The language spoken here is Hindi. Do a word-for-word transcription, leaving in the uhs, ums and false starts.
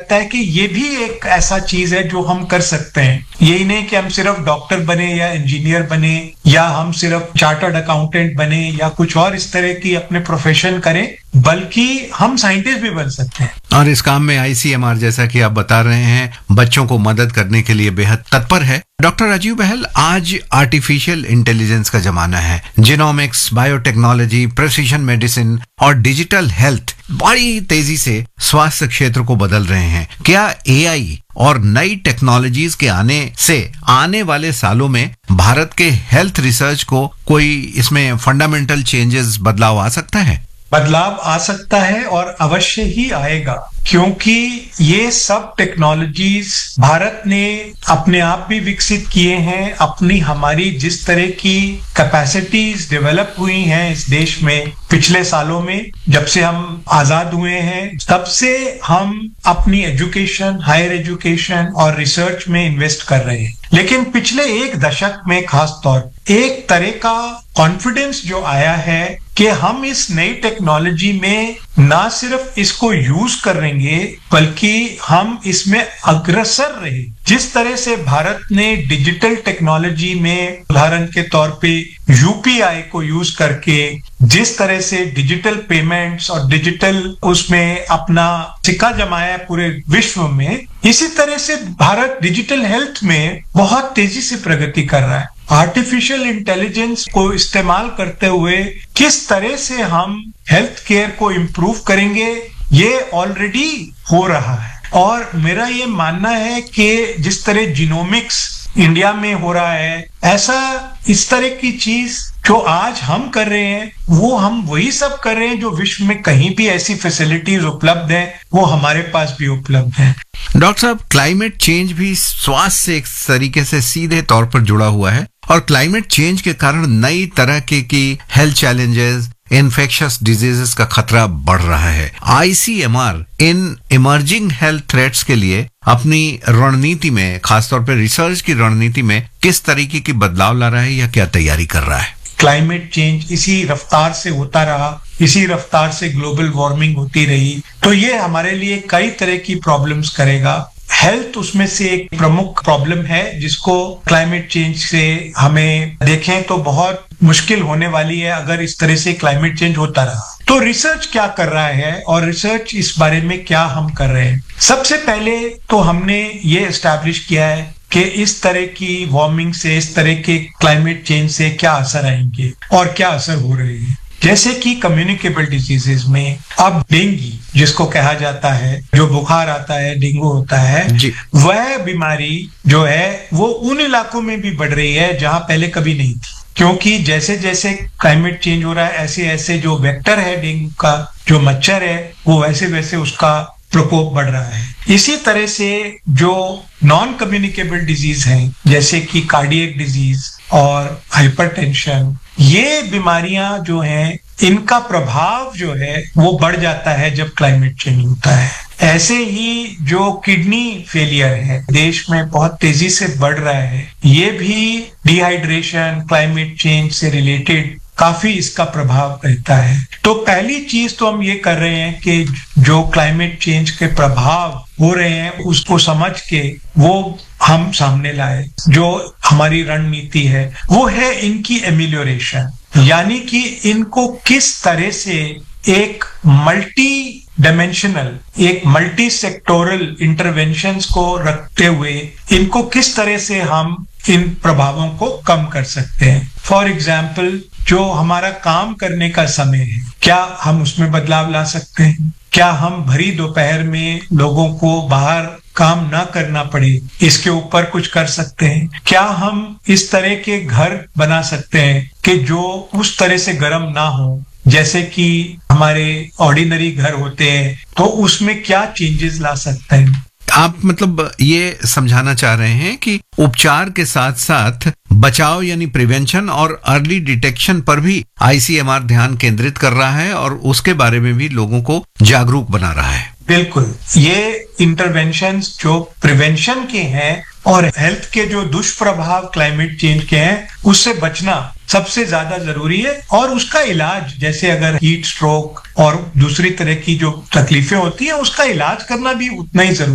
लगता है कि ये भी एक ऐसा चीज है जो हम कर सकते हैं। यही नहीं कि हम सिर्फ डॉक्टर बने या इंजीनियर बने या हम सिर्फ चार्टर्ड अकाउंटेंट बने या कुछ और इस तरह की अपने प्रोफेशन करें, बल्कि हम साइंटिस्ट भी बन सकते हैं। और इस काम में आईसीएमआर, जैसा कि आप बता रहे हैं, बच्चों को मदद करने के लिए बेहद तत्पर है। डॉक्टर राजीव बहल, आज आर्टिफिशियल इंटेलिजेंस का जमाना है। जीनोमिक्स, बायोटेक्नोलॉजी, प्रिसिजन मेडिसिन और डिजिटल हेल्थ बड़ी तेजी से स्वास्थ्य क्षेत्र को बदल रहे हैं। क्या एआई और नई टेक्नोलॉजीज के आने से आने वाले सालों में भारत के हेल्थ रिसर्च को कोई इसमें फंडामेंटल चेंजेस, बदलाव आ सकता है? बदलाव आ सकता है और अवश्य ही आएगा, क्योंकि ये सब टेक्नोलॉजीज भारत ने अपने आप भी विकसित किए हैं। अपनी हमारी जिस तरह की कैपेसिटीज डेवलप हुई हैं इस देश में पिछले सालों में, जब से हम आजाद हुए हैं, तब से हम अपनी एजुकेशन, हायर एजुकेशन और रिसर्च में इन्वेस्ट कर रहे हैं। लेकिन पिछले एक दशक में खास तौर एक तरह का कॉन्फिडेंस जो आया है कि हम इस नई टेक्नोलॉजी में ना सिर्फ इसको यूज करेंगे बल्कि हम इसमें अग्रसर रहे। जिस तरह से भारत ने डिजिटल टेक्नोलॉजी में उदाहरण के तौर पे यूपीआई को यूज करके जिस तरह से डिजिटल पेमेंट्स और डिजिटल उसमें अपना सिक्का जमाया है पूरे विश्व में, इसी तरह से भारत डिजिटल हेल्थ में बहुत तेजी से प्रगति कर रहा है। आर्टिफिशियल इंटेलिजेंस को इस्तेमाल करते हुए किस तरह से हम हेल्थ केयर को इम्प्रूव करेंगे, ये ऑलरेडी हो रहा है। और मेरा ये मानना है कि जिस तरह जीनोमिक्स इंडिया में हो रहा है, ऐसा इस तरह की चीज जो आज हम कर रहे हैं वो हम वही सब कर रहे हैं जो विश्व में कहीं भी ऐसी फैसिलिटीज उपलब्ध हैं वो हमारे पास भी उपलब्ध हैं। डॉक्टर साहब, क्लाइमेट चेंज भी स्वास्थ्य से एक तरीके से सीधे तौर पर जुड़ा हुआ है और क्लाइमेट चेंज के कारण नई तरह के की हेल्थ चैलेंजेस, इन्फेक्शियस डिजीजेस का खतरा बढ़ रहा है। ICMR in emerging health threats के लिए अपनी रणनीति में, खासतौर पर रिसर्च की रणनीति में, किस तरीके की बदलाव ला रहा है या क्या तैयारी कर रहा है? क्लाइमेट चेंज इसी रफ्तार से होता रहा, इसी रफ्तार से ग्लोबल वार्मिंग होती रही, तो ये हमारे लिए कई तरह की प्रॉब्लम्स करेगा। हेल्थ उसमें से एक प्रमुख प्रॉब्लम है जिसको क्लाइमेट चेंज से हमें देखें तो बहुत मुश्किल होने वाली है अगर इस तरह से क्लाइमेट चेंज होता रहा। तो रिसर्च क्या कर रहा है और रिसर्च इस बारे में क्या हम कर रहे हैं? सबसे पहले तो हमने ये एस्टैब्लिश किया है कि इस तरह की वार्मिंग से, इस तरह के क्लाइमेट चेंज से क्या असर आएंगे और क्या असर हो रहे हैं। जैसे कि कम्युनिकेबल डिजीजेस में अब डेंगू जिसको कहा जाता है, जो बुखार आता है, डेंगू होता है, वह बीमारी जो है वो उन इलाकों में भी बढ़ रही है जहां पहले कभी नहीं थी, क्योंकि जैसे जैसे क्लाइमेट चेंज हो रहा है ऐसे ऐसे जो वेक्टर है डेंगू का, जो मच्छर है, वो वैसे वैसे उसका प्रकोप बढ़ रहा है। इसी तरह से जो नॉन कम्युनिकेबल डिजीज हैं जैसे कि कार्डियक डिजीज और हाइपरटेंशन, ये बीमारियां जो हैं इनका प्रभाव जो है वो बढ़ जाता है जब क्लाइमेट चेंज होता है। ऐसे ही जो किडनी फेलियर है देश में बहुत तेजी से बढ़ रहा है, ये भी डिहाइड्रेशन, क्लाइमेट चेंज से रिलेटेड काफी इसका प्रभाव रहता है। तो पहली चीज तो हम ये कर रहे हैं कि जो क्लाइमेट चेंज के प्रभाव हो रहे हैं उसको समझ के वो हम सामने लाए। जो हमारी रणनीति है वो है इनकी एमिलियोरेशन, यानी कि इनको किस तरह से एक मल्टी डायमेंशनल, एक मल्टी सेक्टोरल इंटरवेंशंस को रखते हुए इनको किस तरह से हम इन प्रभावों को कम कर सकते हैं। फॉर एग्जाम्पल, जो हमारा काम करने का समय है, क्या हम उसमें बदलाव ला सकते हैं? क्या हम भरी दोपहर में लोगों को बाहर काम ना करना पड़े, इसके ऊपर कुछ कर सकते हैं? क्या हम इस तरह के घर बना सकते हैं कि जो उस तरह से गर्म ना हो जैसे कि हमारे ऑर्डिनरी घर होते हैं? तो उसमें क्या चेंजेस ला सकते हैं? आप मतलब ये समझाना चाह रहे हैं कि उपचार के साथ साथ बचाव यानी प्रिवेंशन और अर्ली डिटेक्शन पर भी आईसीएमआर ध्यान केंद्रित कर रहा है और उसके बारे में भी लोगों को जागरूक बना रहा है। बिल्कुल, ये इंटरवेंशंस जो प्रिवेंशन के हैं और हेल्थ के जो दुष्प्रभाव क्लाइमेट चेंज के हैं उससे बचना सबसे ज्यादा जरूरी है। और उसका इलाज, जैसे अगर हीट स्ट्रोक और दूसरी तरह की जो तकलीफें होती है, उसका इलाज करना भी उतना ही जरूरी